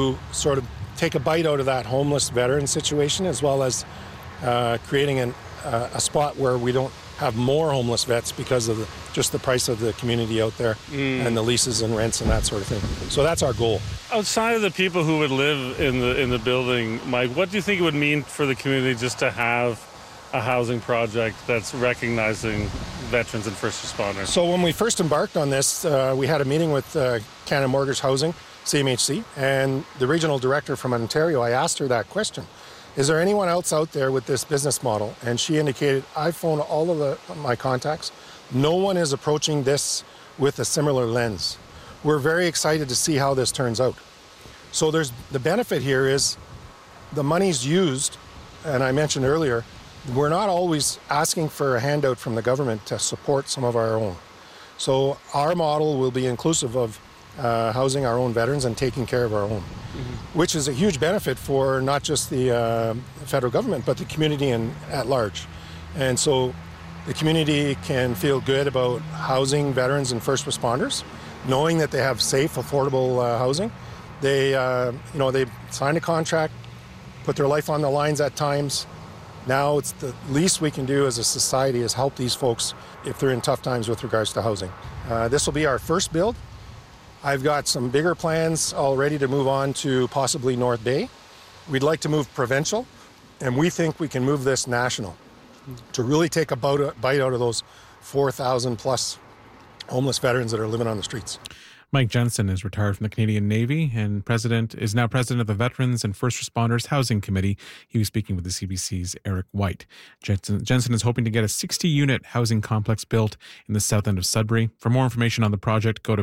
to sort of take a bite out of that homeless veteran situation, as well as creating a spot where we don't have more homeless vets because of just the price of the community out there and the leases and rents and that sort of thing. So that's our goal. Outside of the people who would live in the building, Mike, what do you think it would mean for the community just to have a housing project that's recognizing veterans and first responders? So when we first embarked on this, we had a meeting with Canada Mortgage Housing, CMHC, and the regional director from Ontario. I asked her that question. Is there anyone else out there with this business model? And she indicated, I phoned all of my contacts. No one is approaching this with a similar lens. We're very excited to see how this turns out. So the benefit here is the money's used, and I mentioned earlier, we're not always asking for a handout from the government to support some of our own. So our model will be inclusive of housing our own veterans and taking care of our own, which is a huge benefit for not just the federal government, but the community at large. And so the community can feel good about housing veterans and first responders, knowing that they have safe, affordable housing. They signed a contract, put their life on the lines at times. Now it's the least we can do as a society is help these folks if they're in tough times with regards to housing. This will be our first build. I've got some bigger plans already to move on to possibly North Bay. We'd like to move provincial, and we think we can move this national to really take a bite out of those 4,000 plus homeless veterans that are living on the streets. Mike Jensen is retired from the Canadian Navy and is now president of the Veterans and First Responders Housing Committee. He was speaking with the CBC's Eric White. Jensen is hoping to get a 60-unit housing complex built in the south end of Sudbury. For more information on the project, go to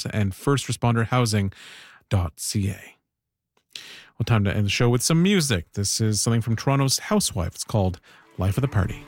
veteransandfirstresponder.housing.ca. Well, time to end the show with some music. This is something from Toronto's Housewife. It's called Life of the Party.